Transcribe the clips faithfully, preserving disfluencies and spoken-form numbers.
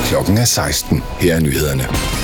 Klokken er seksten. Her er nyhederne.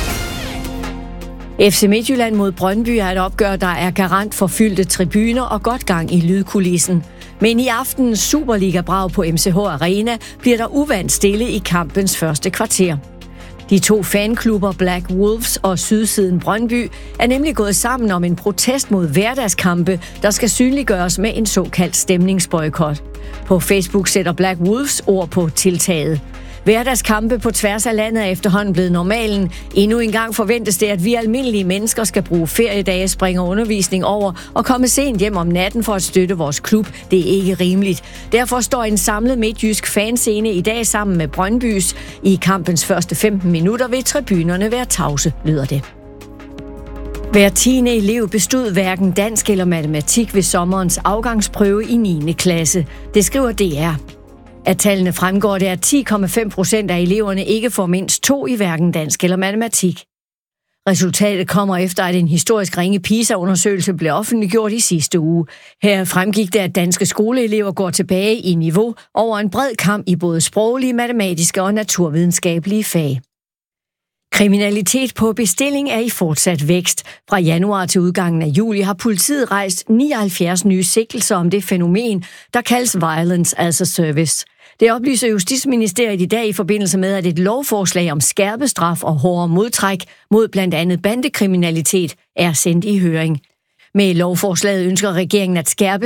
F C Midtjylland mod Brøndby er et opgør, der er garant for fyldte tribuner og godt gang i lydkulissen. Men i aftenens Superliga-brag på M C H Arena bliver der uvant stille i kampens første kvarter. De to fanklubber Black Wolves og Sydsiden Brøndby er nemlig gået sammen om en protest mod hverdagskampe, der skal synliggøres med en såkaldt stemningsboykot. På Facebook sætter Black Wolves ord på tiltaget. Hverdagskampe på tværs af landet er efterhånden blevet normalen. Endnu en gang forventes det, at vi almindelige mennesker skal bruge feriedage, springe undervisning over og komme sent hjem om natten for at støtte vores klub. Det er ikke rimeligt. Derfor står en samlet midtjysk fanscene i dag sammen med Brøndbys. I kampens første femten minutter vil tribunerne være tavse, lyder det. Hver tiende elev bestod hverken dansk eller matematik ved sommerens afgangsprøve i niende klasse. Det skriver D R. Af tallene fremgår det, at ti komma fem procent af eleverne ikke får mindst to i hverken dansk eller matematik. Resultatet kommer efter, at en historisk ringe PISA-undersøgelse blev offentliggjort i sidste uge. Her fremgik det, at danske skoleelever går tilbage i niveau over en bred kamp i både sproglige, matematiske og naturvidenskabelige fag. Kriminalitet på bestilling er i fortsat vækst. Fra januar til udgangen af juli har politiet rejst nioghalvfjerds nye sigtelser om det fænomen, der kaldes Violence as a Service. Det oplyser Justitsministeriet i dag i forbindelse med, at et lovforslag om skærpet straf og hårdere modtræk mod blandt andet bandekriminalitet er sendt i høring. Med lovforslaget ønsker regeringen at skærpe